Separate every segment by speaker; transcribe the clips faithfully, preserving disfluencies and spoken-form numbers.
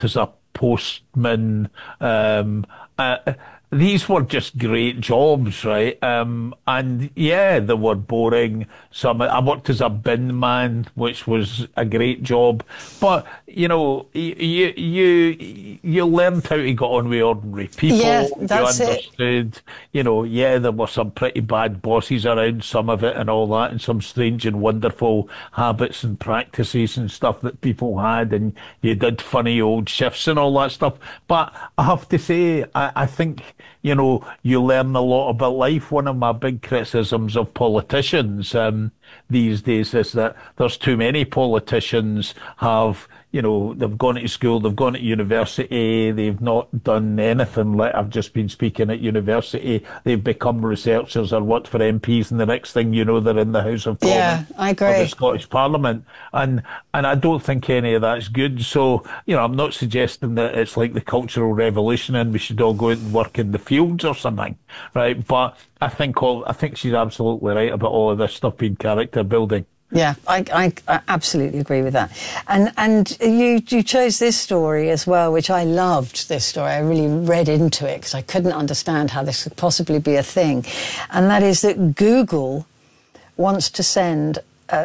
Speaker 1: as a postman. Um, uh, these were just great jobs, right? Um, and yeah, they were boring. Some I worked as a bin man, which was a great job. But you know, you you you learned how to get on with ordinary people.
Speaker 2: Yeah, that's
Speaker 1: you understood. It. You know, yeah, there were some pretty bad bosses around, some of it, and all that, and some strange and wonderful habits and practices and stuff that people had, and you did funny old shifts and all that stuff. But I have to say, I, I think. You know, you learn a lot about life. One of my big criticisms of politicians um, these days is that there's too many politicians have, you know, they've gone to school, they've gone to university, they've not done anything like I've just been speaking at university. They've become researchers or worked for M Ps, and the next thing you know, they're in the House of Commons
Speaker 2: yeah, I agree.
Speaker 1: or the Scottish Parliament. And and I don't think any of that's good. So, you know, I'm not suggesting that it's like the Cultural Revolution and we should all go out and work in the fields or something, right? But I think all I think she's absolutely right about all of this stuff being character building.
Speaker 2: Yeah, I, I, I absolutely agree with that. And and you you chose this story as well, which I loved. This story, I really read into it because I couldn't understand how this could possibly be a thing. And that is that Google wants to send uh,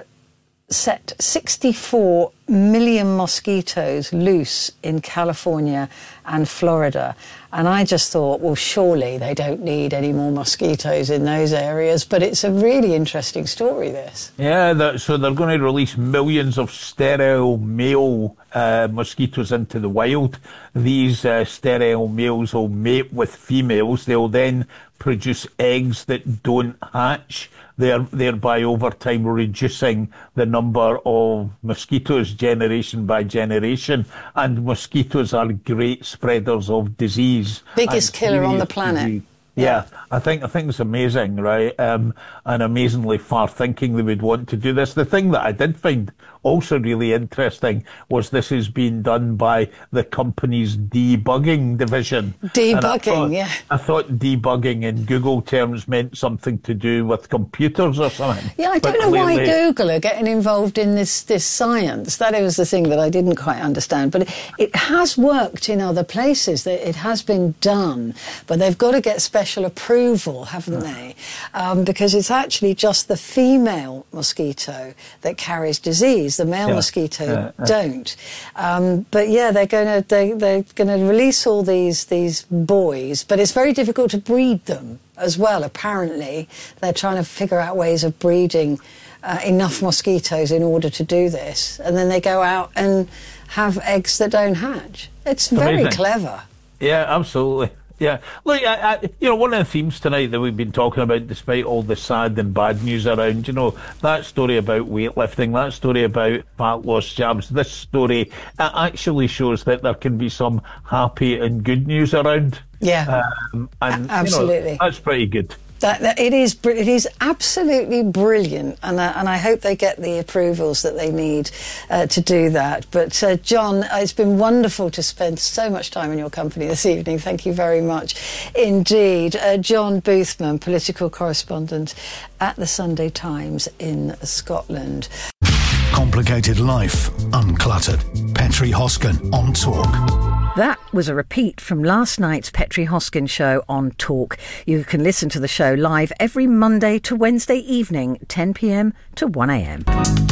Speaker 2: set sixty-four million mosquitoes loose in California and Florida. And I just thought, well, surely they don't need any more mosquitoes in those areas. But it's a really interesting story, this.
Speaker 1: Yeah, that, so they're going to release millions of sterile male uh, mosquitoes into the wild. These uh, sterile males will mate with females. They'll then produce eggs that don't hatch, thereby over time reducing the number of mosquitoes generation by generation. And mosquitoes are great spreaders of disease.
Speaker 2: Biggest killer on the planet.
Speaker 1: Disease. Yeah, I think I think it's amazing, right? Um, and amazingly far-thinking they would want to do this. The thing that I did find also really interesting was this is being done by the company's debugging division.
Speaker 2: Debugging,
Speaker 1: I thought,
Speaker 2: yeah.
Speaker 1: I thought debugging in Google terms meant something to do with computers or something.
Speaker 2: Yeah, I don't
Speaker 1: but
Speaker 2: know why
Speaker 1: clearly...
Speaker 2: Google are getting involved in this this science. That was the thing that I didn't quite understand. But it, it has worked in other places. It has been done, but they've got to get special approval, haven't they? Um, because it's actually just the female mosquito that carries disease. The male yeah. mosquito yeah. Yeah. don't. Um, but yeah, they're going to they, they're going to release all these these boys, but it's very difficult to breed them as well. Apparently, they're trying to figure out ways of breeding uh, enough mosquitoes in order to do this, and then they go out and have eggs that don't hatch. It's very
Speaker 1: Amazing.
Speaker 2: Clever.
Speaker 1: Yeah, absolutely. Yeah, look, I, I, you know, one of the themes tonight that we've been talking about, despite all the sad and bad news around, you know, that story about weightlifting, that story about fat loss jabs, this story uh, actually shows that there can be some happy and good news around.
Speaker 2: Yeah,
Speaker 1: um, and
Speaker 2: absolutely,
Speaker 1: you know, that's pretty good.
Speaker 2: That, that it is it is absolutely brilliant, and uh, and I hope they get the approvals that they need uh, to do that. But uh, John, it's been wonderful to spend so much time in your company this evening. Thank you very much indeed. Uh, John Boothman, political correspondent at the Sunday Times in Scotland.
Speaker 3: Complicated life, uncluttered. Petri Hoskin on Talk.
Speaker 4: That was a repeat from last night's Petri Hoskin show on Talk. You can listen to the show live every Monday to Wednesday evening, ten p m to one a m.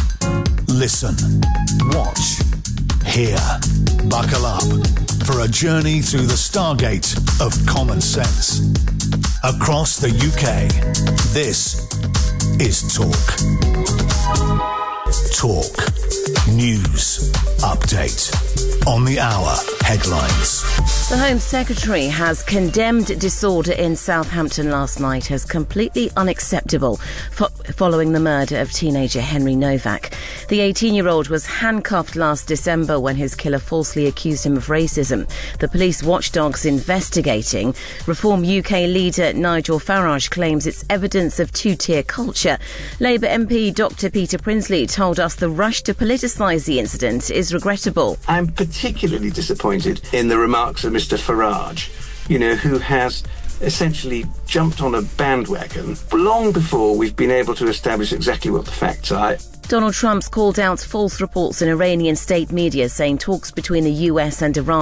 Speaker 3: Listen, watch, hear. Buckle up for a journey through the stargate of common sense. Across the U K, this is Talk. Talk. News. Update. On the hour. Headlines.
Speaker 5: The Home Secretary has condemned disorder in Southampton last night as completely unacceptable fo- following the murder of teenager Henry Novak. The eighteen-year-old was handcuffed last December when his killer falsely accused him of racism. The police watchdog's investigating. Reform U K leader Nigel Farage claims it's evidence of two-tier culture. Labour M P Doctor Peter Prinsley told us the rush to politicise the incident is regrettable.
Speaker 6: I'm particularly disappointed in the remarks of Mister Farage, you know, who has essentially jumped on a bandwagon long before we've been able to establish exactly what the facts are.
Speaker 5: Donald Trump's called out false reports in Iranian state media saying talks between the U S and Iran